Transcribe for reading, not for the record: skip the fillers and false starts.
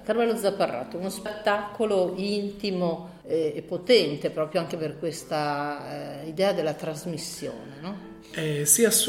Carmelo Zapparrato, uno spettacolo intimo e potente proprio anche per questa idea della trasmissione, no? Sì,